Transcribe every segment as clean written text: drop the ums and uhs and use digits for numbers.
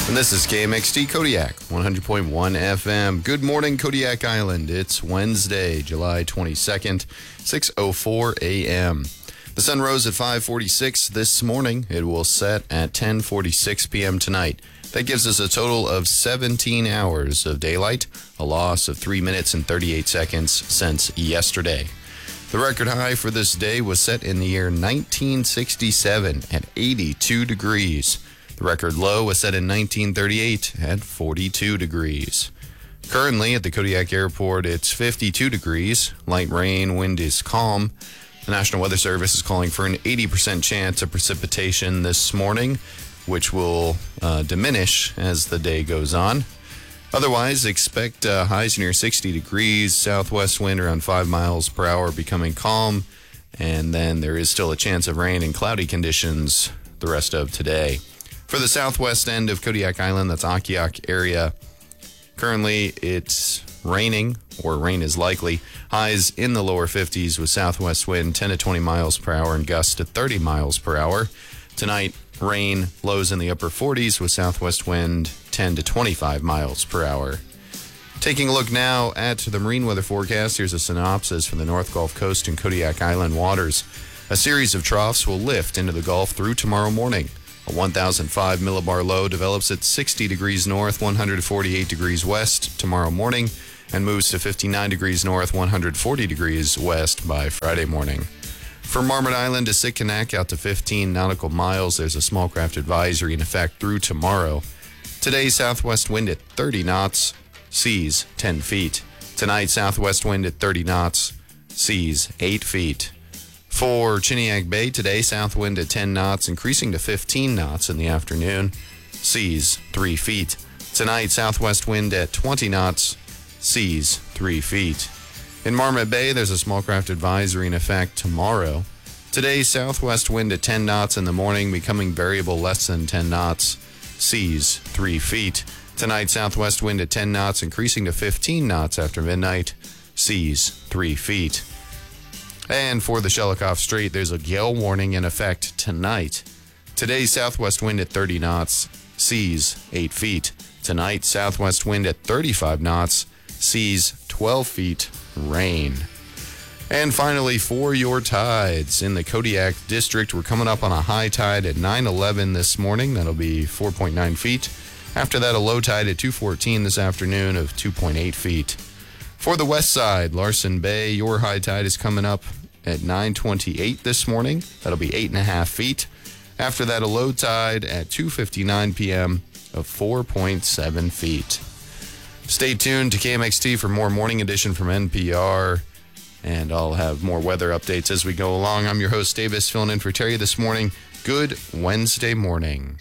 And this is KMXT Kodiak, 100.1 FM. Good morning, Kodiak Island. It's Wednesday, July 22nd, 6:04 a.m. The sun rose at 5:46 this morning. It will set at 10:46 p.m. tonight. That gives us a total of 17 hours of daylight, a loss of 3 minutes and 38 seconds since yesterday. The record high for this day was set in the year 1967 at 82 degrees. The record low was set in 1938 at 42 degrees. Currently at the Kodiak Airport, it's 52 degrees. Light rain, wind is calm. The National Weather Service is calling for an 80% chance of precipitation this morning, which will diminish as the day goes on. Otherwise, expect highs near 60 degrees, southwest wind around 5 miles per hour becoming calm, and then there is still a chance of rain and cloudy conditions the rest of today. For the southwest end of Kodiak Island, that's Akiak area, currently it's raining, or rain is likely. Highs in the lower 50s with southwest wind 10 to 20 miles per hour and gusts to 30 miles per hour. Tonight, rain, lows in the upper 40s with southwest wind 10 to 25 miles per hour. Taking a look now at the marine weather forecast, here's a synopsis for the North Gulf Coast and Kodiak Island waters. A series of troughs will lift into the Gulf through tomorrow morning. A 1,005 millibar low develops at 60 degrees north, 148 degrees west tomorrow morning, and moves to 59 degrees north, 140 degrees west by Friday morning. From Marmot Island to Sitkinak out to 15 nautical miles, there's a small craft advisory in effect through tomorrow. Today, southwest wind at 30 knots, seas 10 feet. Tonight, southwest wind at 30 knots, seas 8 feet. For Chiniak Bay today, south wind at 10 knots, increasing to 15 knots in the afternoon, seas 3 feet. Tonight, southwest wind at 20 knots, seas 3 feet. In Marmot Bay, there's a small craft advisory in effect tomorrow. Today, southwest wind at 10 knots in the morning, becoming variable less than 10 knots, seas 3 feet. Tonight, southwest wind at 10 knots, increasing to 15 knots after midnight, seas 3 feet. And for the Shelikof Strait, there's a gale warning in effect tonight. Today, southwest wind at 30 knots, seas 8 feet. Tonight, southwest wind at 35 knots, seas 12 feet, rain. And finally, for your tides in the Kodiak District, we're coming up on a high tide at 9:11 this morning. That'll be 4.9 feet. After that, a low tide at 2:14 this afternoon of 2.8 feet. For the west side, Larsen Bay, your high tide is coming up at 9:28 this morning. That'll be 8.5 feet. After that, a low tide at 2:59 p.m. of 4.7 feet. Stay tuned to KMXT for more Morning Edition from NPR, and I'll have more weather updates as we go along. I'm your host, Davis, filling in for Terry this morning. Good Wednesday morning.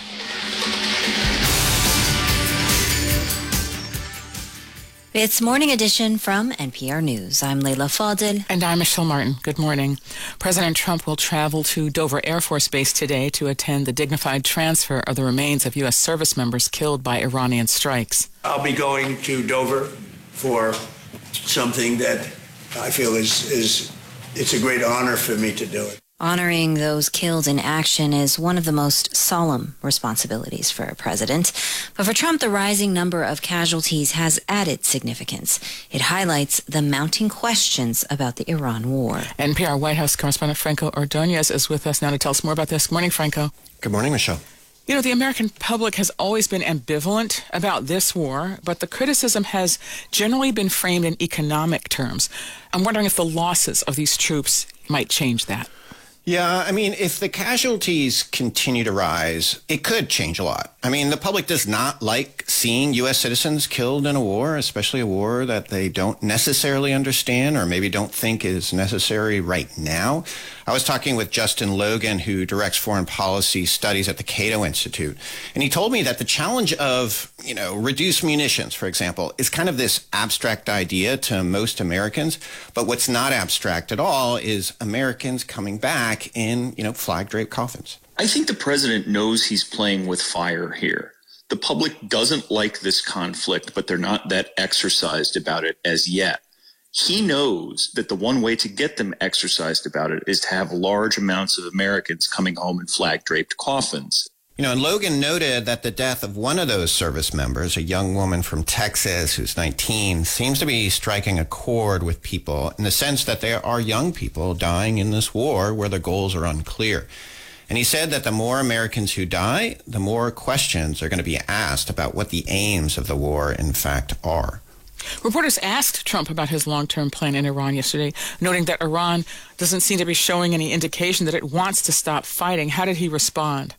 It's Morning Edition from NPR News. I'm Leila Fadel. And I'm Michelle Martin. Good morning. President Trump will travel to Dover Air Force Base today to attend the dignified transfer of the remains of U.S. service members killed by Iranian strikes. I'll be going to Dover for something that I feel it's a great honor for me to do it. Honoring those killed in action is one of the most solemn responsibilities for a president. But for Trump, the rising number of casualties has added significance. It highlights the mounting questions about the Iran war. NPR White House correspondent Franco Ordonez is with us now to tell us more about this. Good morning, Franco. Good morning, Michelle. You know, the American public has always been ambivalent about this war, but the criticism has generally been framed in economic terms. I'm wondering if the losses of these troops might change that. Yeah, I mean, if the casualties continue to rise, it could change a lot. I mean, the public does not like seeing U.S. citizens killed in a war, especially a war that they don't necessarily understand or maybe don't think is necessary right now. I was talking with Justin Logan, who directs foreign policy studies at the Cato Institute, and he told me that the challenge of, reduced munitions, for example, is kind of this abstract idea to most Americans. But what's not abstract at all is Americans coming back in, flag-draped coffins. I think the president knows he's playing with fire here. The public doesn't like this conflict, but they're not that exercised about it as yet. He knows that the one way to get them exercised about it is to have large amounts of Americans coming home in flag-draped coffins. And Logan noted that the death of one of those service members, a young woman from Texas who's 19, seems to be striking a chord with people in the sense that there are young people dying in this war where their goals are unclear. And he said that the more Americans who die, the more questions are going to be asked about what the aims of the war, in fact, are. Reporters asked Trump about his long-term plan in Iran yesterday, noting that Iran doesn't seem to be showing any indication that it wants to stop fighting. How did he respond?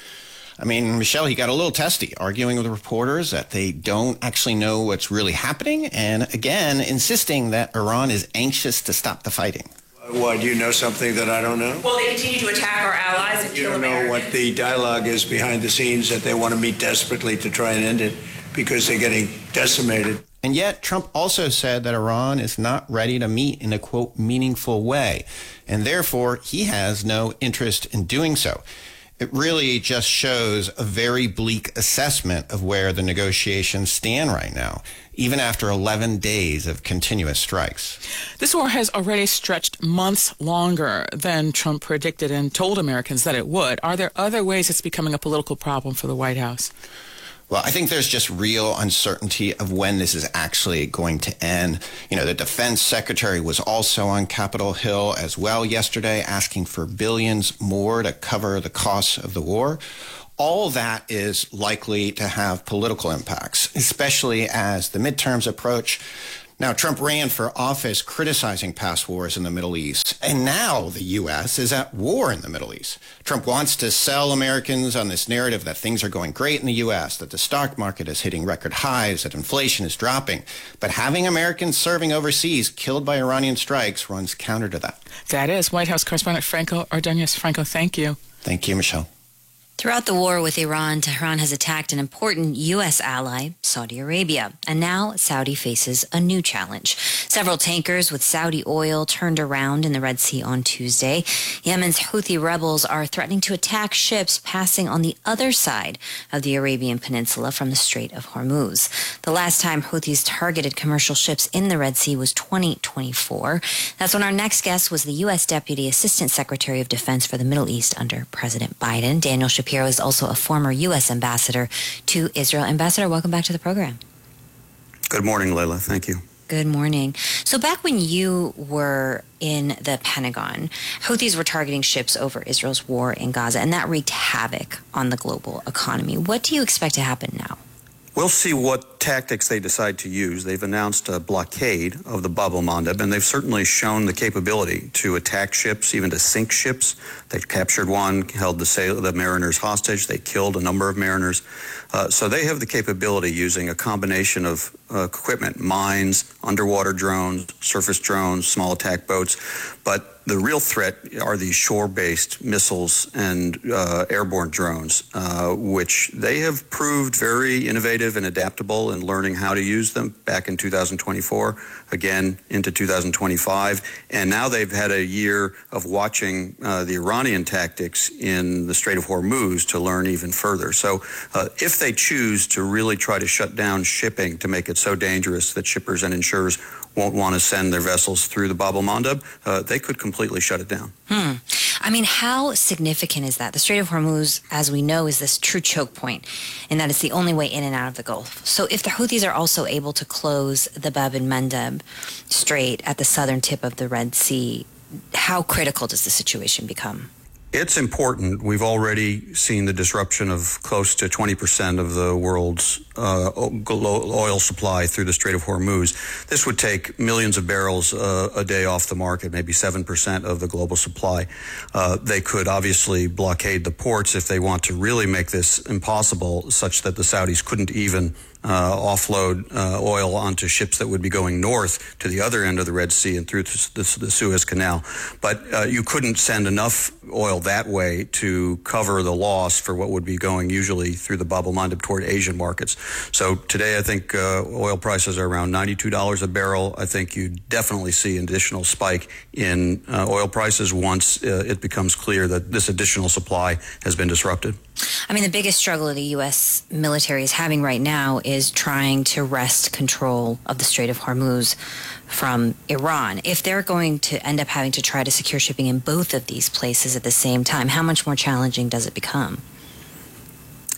Michelle, he got a little testy, arguing with reporters that they don't actually know what's really happening, and again, insisting that Iran is anxious to stop the fighting. Why, do you know something that I don't know? Well, they continue to attack our allies and You kill don't Americans. know what the dialogue is behind the scenes, that they want to meet desperately to try and end it because they're getting decimated. And yet, Trump also said that Iran is not ready to meet in a, quote, meaningful way, and therefore he has no interest in doing so. It really just shows a very bleak assessment of where the negotiations stand right now, even after 11 days of continuous strikes. This war has already stretched months longer than Trump predicted and told Americans that it would. Are there other ways it's becoming a political problem for the White House? Well, I think there's just real uncertainty of when this is actually going to end. The defense secretary was also on Capitol Hill as well yesterday, asking for billions more to cover the costs of the war. All that is likely to have political impacts, especially as the midterms approach. Now, Trump ran for office criticizing past wars in the Middle East, and now the U.S. is at war in the Middle East. Trump wants to sell Americans on this narrative that things are going great in the U.S., that the stock market is hitting record highs, that inflation is dropping. But having Americans serving overseas killed by Iranian strikes runs counter to that. That is White House correspondent Franco Ordonez. Franco, thank you. Thank you, Michelle. Throughout the war with Iran, Tehran has attacked an important U.S. ally, Saudi Arabia. And now Saudi faces a new challenge. Several tankers with Saudi oil turned around in the Red Sea on Tuesday. Yemen's Houthi rebels are threatening to attack ships passing on the other side of the Arabian Peninsula from the Strait of Hormuz. The last time Houthis targeted commercial ships in the Red Sea was 2024. That's when our next guest was the U.S. Deputy Assistant Secretary of Defense for the Middle East under President Biden. Daniel Shapiro is also a former U.S. ambassador to Israel. Ambassador, welcome back to the program. Good morning, Layla. Thank you. Good morning. So back when you were in the Pentagon, Houthis were targeting ships over Israel's war in Gaza, and that wreaked havoc on the global economy. What do you expect to happen now? We'll see what tactics they decide to use. They've announced a blockade of the Bab el-Mandeb, and they've certainly shown the capability to attack ships, even to sink ships. They captured one, held the mariners hostage. They killed a number of mariners. So they have the capability, using a combination of equipment, mines, underwater drones, surface drones, small attack boats. But the real threat are these shore-based missiles and airborne drones, which they have proved very innovative and adaptable in learning how to use them back in 2024, again into 2025. And now they've had a year of watching the Iranian tactics in the Strait of Hormuz to learn even further. So if they choose to really try to shut down shipping to make it so dangerous that shippers and insurers won't want to send their vessels through the Bab el-Mandeb, they could completely shut it down. I mean, how significant is that? The Strait of Hormuz, as we know, is this true choke point, in that it's the only way in and out of the Gulf. So if the Houthis are also able to close the Bab el-Mandeb Strait at the southern tip of the Red Sea, how critical does the situation become? It's important. We've already seen the disruption of close to 20% of the world's oil supply through the Strait of Hormuz. This would take millions of barrels a day off the market, maybe 7% of the global supply. They could obviously blockade the ports if they want to really make this impossible, such that the Saudis couldn't even offload oil onto ships that would be going north to the other end of the Red Sea and through the Suez Canal. But you couldn't send enough oil that way to cover the loss for what would be going usually through the Bab el-Mandeb toward Asian markets. So today I think oil prices are around $92 a barrel. I think you definitely see an additional spike in oil prices once it becomes clear that this additional supply has been disrupted. I mean, the biggest struggle the U.S. military is having right now is trying to wrest control of the Strait of Hormuz from Iran. If they're going to end up having to try to secure shipping in both of these places at the same time, how much more challenging does it become?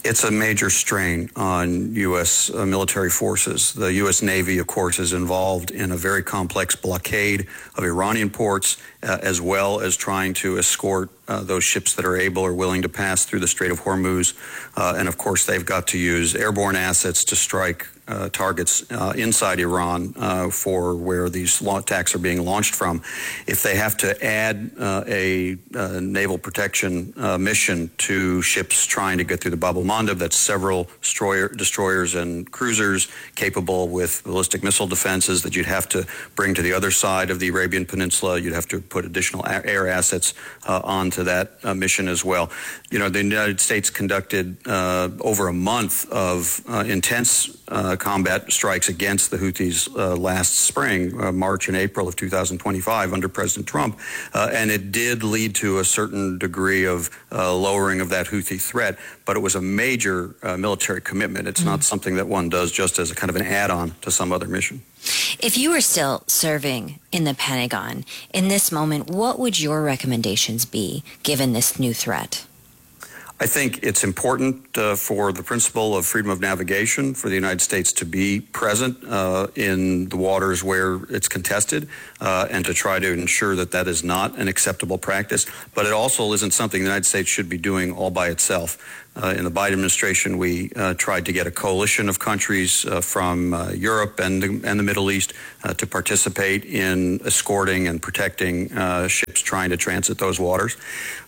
It's a major strain on U.S. Military forces. The U.S. Navy, of course, is involved in a very complex blockade of Iranian ports, as well as trying to escort those ships that are able or willing to pass through the Strait of Hormuz. And, of course, they've got to use airborne assets to strike targets inside Iran for where these attacks are being launched from. If they have to add a naval protection mission to ships trying to get through the Bab el-Mandeb, that's several destroyers and cruisers capable with ballistic missile defenses that you'd have to bring to the other side of the Arabian Peninsula. You'd have to put additional air assets onto that mission as well. You know, the United States conducted over a month of intense combat strikes against the Houthis last spring, March and April of 2025 under President Trump. And it did lead to a certain degree of lowering of that Houthi threat. But it was a major military commitment. It's not something that one does just as a kind of an add-on to some other mission. If you were still serving in the Pentagon in this moment, what would your recommendations be given this new threat? I think it's important for the principle of freedom of navigation for the United States to be present in the waters where it's contested and to try to ensure that that is not an acceptable practice. But it also isn't something the United States should be doing all by itself. In the Biden administration, we tried to get a coalition of countries from Europe and the Middle East to participate in escorting and protecting ships trying to transit those waters.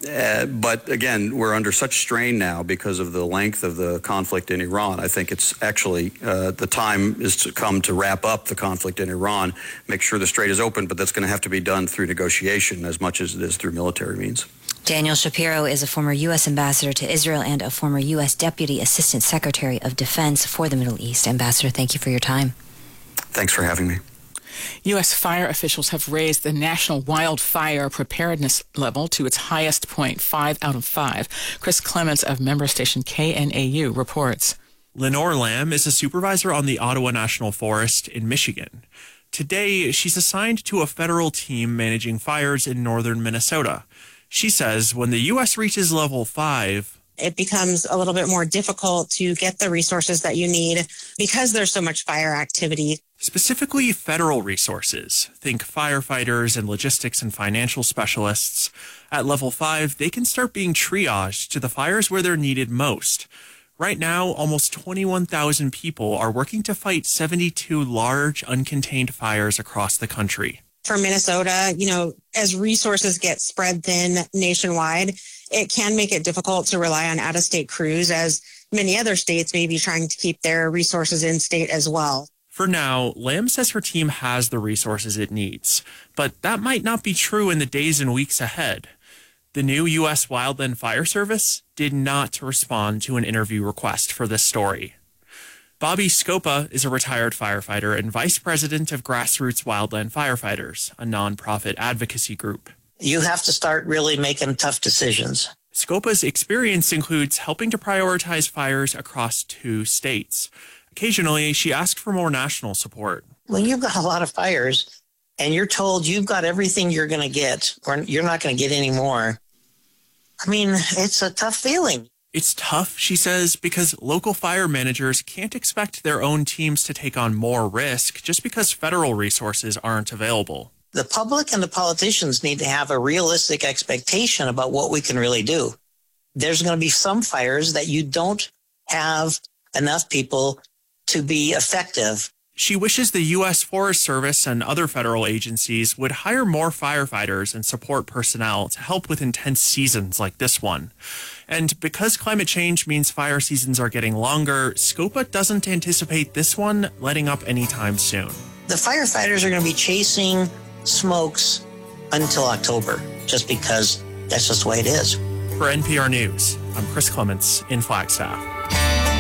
But again, we're under such strain now because of the length of the conflict in Iran. I think it's actually the time is to come to wrap up the conflict in Iran, make sure the strait is open, but that's going to have to be done through negotiation as much as it is through military means. Daniel Shapiro is a former U.S. ambassador to Israel and a former U.S. Deputy Assistant Secretary of Defense for the Middle East. Ambassador, thank you for your time. Thanks for having me. U.S. fire officials have raised the national wildfire preparedness level to its highest point, 5 out of 5. Chris Clements of member station KNAU reports. Lenore Lamb is a supervisor on the Ottawa National Forest in Michigan. Today, she's assigned to a federal team managing fires in northern Minnesota. She says when the U.S. reaches level 5, it becomes a little bit more difficult to get the resources that you need because there's so much fire activity. Specifically federal resources. Think firefighters and logistics and financial specialists. At level 5, they can start being triaged to the fires where they're needed most. Right now, almost 21,000 people are working to fight 72 large, uncontained fires across the country. For Minnesota, as resources get spread thin nationwide, it can make it difficult to rely on out-of-state crews, as many other states may be trying to keep their resources in state as well. For now, Lamb says her team has the resources it needs, but that might not be true in the days and weeks ahead. The new U.S. Wildland Fire Service did not respond to an interview request for this story. Bobby Scopa is a retired firefighter and vice president of Grassroots Wildland Firefighters, a nonprofit advocacy group. You have to start really making tough decisions. Scopa's experience includes helping to prioritize fires across 2 states. Occasionally, she asked for more national support. When you've got a lot of fires and you're told you've got everything you're going to get, or you're not going to get any more, it's a tough feeling. It's tough, she says, because local fire managers can't expect their own teams to take on more risk just because federal resources aren't available. The public and the politicians need to have a realistic expectation about what we can really do. There's going to be some fires that you don't have enough people to be effective. She wishes the U.S. Forest Service and other federal agencies would hire more firefighters and support personnel to help with intense seasons like this one. And because climate change means fire seasons are getting longer, Scopa doesn't anticipate this one letting up anytime soon. The firefighters are going to be chasing smokes until October, just because that's just the way it is. For NPR News, I'm Chris Clements in Flagstaff.